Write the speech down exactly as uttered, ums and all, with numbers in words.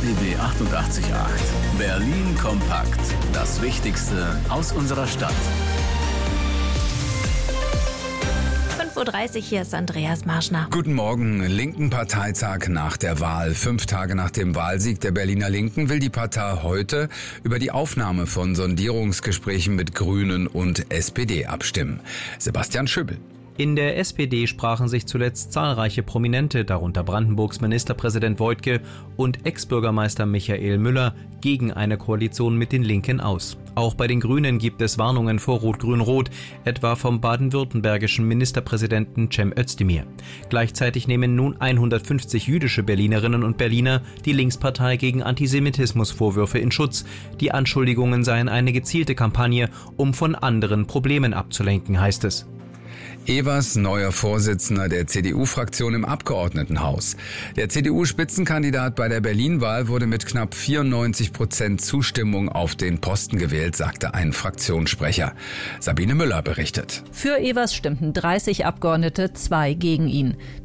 B B achtundachtzig Komma acht. Berlin kompakt. Das Wichtigste aus unserer Stadt. fünf Uhr dreißig, hier ist Andreas Marschner. Guten Morgen. Linken Parteitag nach der Wahl. Fünf Tage nach dem Wahlsieg der Berliner Linken will die Partei heute über die Aufnahme von Sondierungsgesprächen mit Grünen und S P D abstimmen. Sebastian Schöbel. In der S P D sprachen sich zuletzt zahlreiche Prominente, darunter Brandenburgs Ministerpräsident Woidke und Ex-Bürgermeister Michael Müller, gegen eine Koalition mit den Linken aus. Auch bei den Grünen gibt es Warnungen vor Rot-Grün-Rot, etwa vom baden-württembergischen Ministerpräsidenten Cem Özdemir. Gleichzeitig nehmen nun hundertfünfzig jüdische Berlinerinnen und Berliner die Linkspartei gegen Antisemitismusvorwürfe in Schutz. Die Anschuldigungen seien eine gezielte Kampagne, um von anderen Problemen abzulenken, heißt es. Evers neuer Vorsitzender der C D U-Fraktion im Abgeordnetenhaus. Der C D U-Spitzenkandidat bei der Berlin-Wahl wurde mit knapp vierundneunzig Prozent Zustimmung auf den Posten gewählt, sagte ein Fraktionssprecher. Sabine Müller berichtet. Für Evers stimmten dreißig Abgeordnete, zwei gegen ihn.